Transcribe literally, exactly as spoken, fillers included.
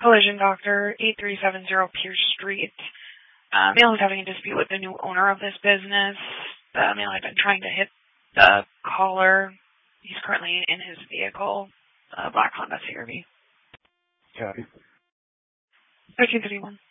Collision Doctor, eight three seven zero Pierce Street. Uh, male is having a dispute with the new owner of this business. The male had been trying to hit the caller. He's currently in his vehicle, uh, black Honda C R V. Copy. thirteen thirty-one.